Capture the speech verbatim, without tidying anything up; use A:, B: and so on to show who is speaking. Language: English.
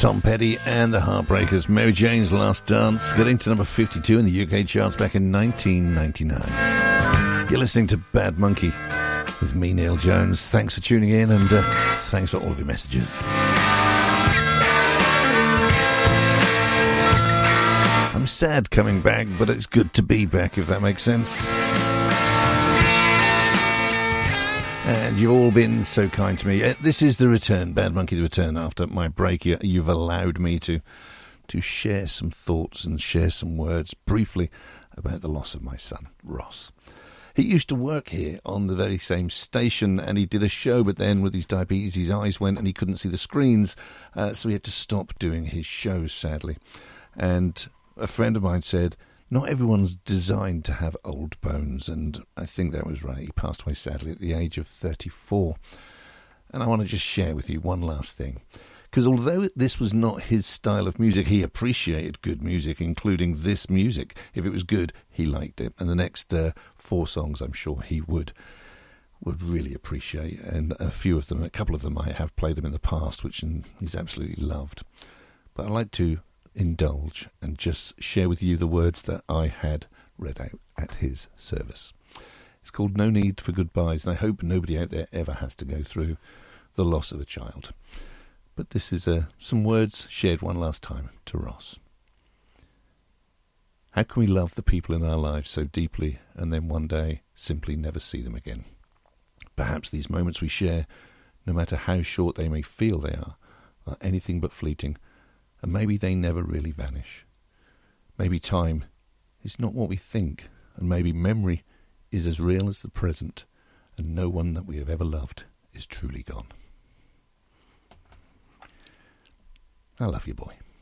A: Tom Petty and the Heartbreakers. Mary Jane's Last Dance, getting to number fifty-two in the U K charts back in nineteen ninety-nine. You're listening to Bad Monkey with me, Neil Jones. Thanks for tuning in, and uh, thanks for all of your messages. I'm sad coming back, but it's good to be back, if that makes sense. And you've all been so kind to me. Uh, this is the return, Bad Monkey, the return. After my break, you, you've allowed me to to share some thoughts and share some words briefly about the loss of my son, Ross. He used to work here on the very same station, and he did a show, but then with his diabetes, his eyes went and he couldn't see the screens, uh, so he had to stop doing his shows, sadly. And a friend of mine said, not everyone's designed to have old bones, and I think that was right. He passed away sadly at the age of thirty-four. And I want to just share with you one last thing. Because although this was not his style of music, he appreciated good music, including this music. If it was good, he liked it. And the next uh, four songs, I'm sure he would would really appreciate. And a few of them, a couple of them I have played them in the past, which he's absolutely loved. But I'd like to indulge and just share with you the words that I had read out at his service. It's called No Need for Goodbyes, and I hope nobody out there ever has to go through the loss of a child. But this is uh, some words shared one last time to Ross. How can we love the people in our lives so deeply and then one day simply never see them again? Perhaps these moments we share, no matter how short they may feel they are, are anything but fleeting. And maybe they never really vanish. Maybe time is not what we think, and maybe memory is as real as the present, and no one that we have ever loved is truly gone. I love you, boy.